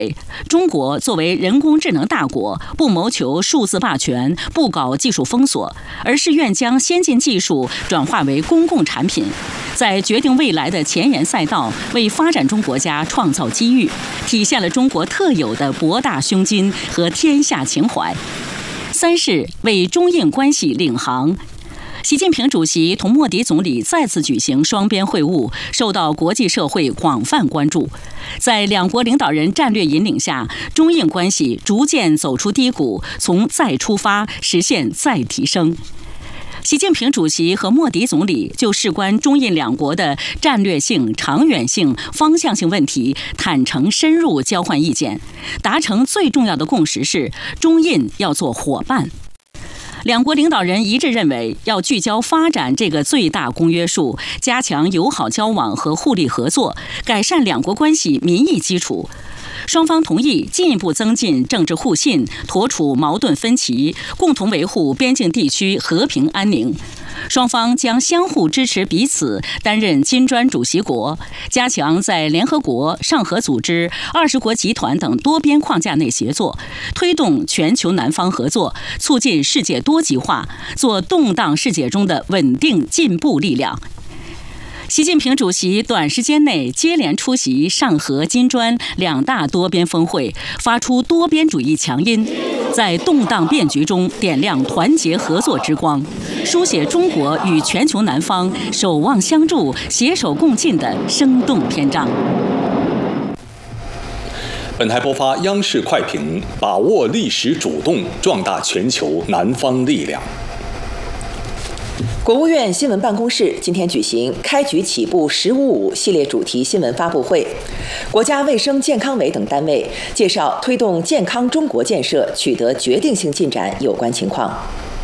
中国作为人工智能大国，不谋求数字霸权，不搞技术封锁，而是愿将先进技术转化为公共产品，在决定未来的前沿赛道，为发展中国家创造机遇，体现了中国特有的博大胸襟和天下情怀。三是为中印关系领航。习近平主席同莫迪总理再次举行双边会晤，受到国际社会广泛关注。在两国领导人战略引领下，中印关系逐渐走出低谷，从再出发实现再提升。习近平主席和莫迪总理就事关中印两国的战略性、长远性、方向性问题坦诚深入交换意见，达成最重要的共识是中印要做伙伴。两国领导人一致认为，要聚焦发展这个最大公约数，加强友好交往和互利合作，改善两国关系民意基础。双方同意进一步增进政治互信，妥处矛盾分歧，共同维护边境地区和平安宁。双方将相互支持彼此担任金砖主席国，加强在联合国、上合组织、20国集团等多边框架内协作，推动全球南方合作，促进世界多极化，做动荡世界中的稳定进步力量。习近平主席短时间内接连出席上合、金砖两大多边峰会，发出多边主义强音，在动荡变局中点亮团结合作之光，书写中国与全球南方守望相助、携手共进的生动篇章。 本台播发央视快评，把握历史主动，壮大全球南方力量。 国务院新闻办公室今天举行开局起步“15.5”系列主题新闻发布会，国家卫生健康委等单位介绍推动健康中国建设取得决定性进展有关情况。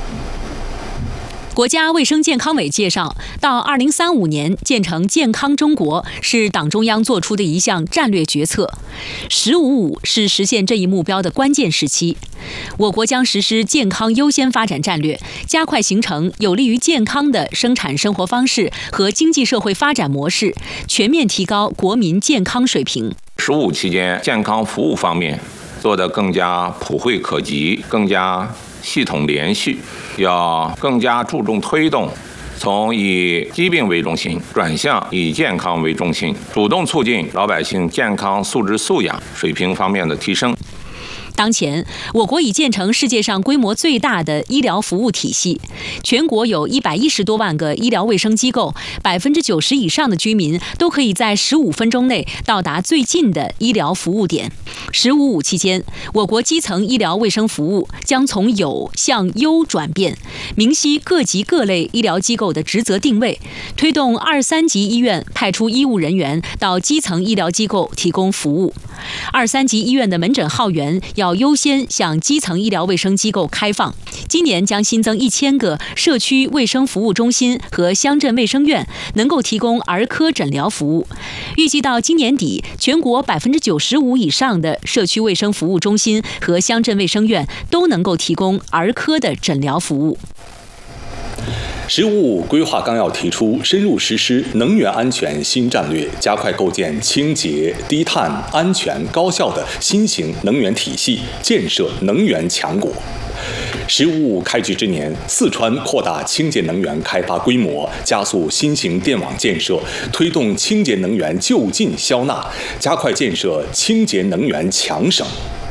国家卫生健康委介绍，到2035年建成健康中国是党中央作出的一项战略决策，“15.5”是实现这一目标的关键时期。我国将实施健康优先发展战略，加快形成有利于健康的生产生活方式和经济社会发展模式，全面提高国民健康水平。 “15期间，健康服务方面做得更加普惠可及，更加系统连续，要更加注重推动从以疾病为中心转向以健康为中心，主动促进老百姓健康素质素养水平方面的提升。 当前，我国已建成世界上规模最大的医疗服务体系，全国有110多万个医疗卫生机构，90%以上的居民都可以在15分钟内到达最近的医疗服务点。“15.5”期间，我国基层医疗卫生服务将从有向优转变，明晰各级各类医疗机构的职责定位，推动2、3级医院派出医务人员到基层医疗机构提供服务。2、3级医院的门诊号源要优先向基层医疗卫生机构开放。今年将新增1000个社区卫生服务中心和乡镇卫生院，能够提供儿科诊疗服务。预计到今年底，全国95%以上的社区卫生服务中心和乡镇卫生院都能够提供儿科的诊疗服务。 “15.5”规划纲要提出，深入实施能源安全新战略，加快构建清洁、低碳、安全、高效的新型能源体系，建设能源强国。“15.5”开局之年，四川扩大清洁能源开发规模，加速新型电网建设，推动清洁能源就近消纳，加快建设清洁能源强省。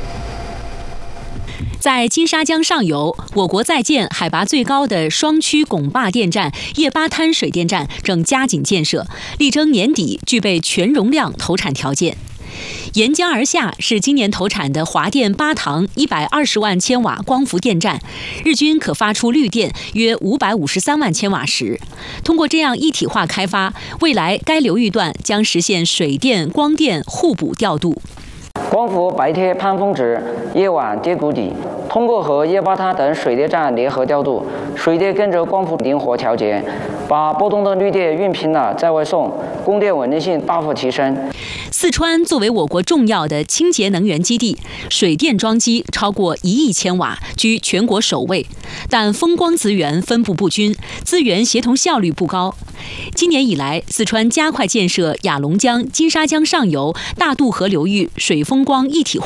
在金沙江上游，我国在建海拔最高的双区拱坝电站叶巴滩水电站正加紧建设，力争年底具备全容量投产条件。沿江而下是今年投产的华电巴塘120万千瓦光伏电站，日均可发出绿电约553万千瓦时。通过这样一体化开发，未来该流域段将实现水电、光电互补调度。 光伏白贴攀峰值，夜晚跌谷底。通过和叶巴滩等水电站联合调度，水电跟着光伏灵活调节，把波动的绿电运平了再外送，供电稳定性大幅提升。 四川作为我国重要的清洁能源基地，水电装机超过1亿千瓦，居全国首位，但风光资源分布不均，资源协同效率不高。今年以来，四川加快建设雅龙江、金沙江上游大渡河流域水风光一体化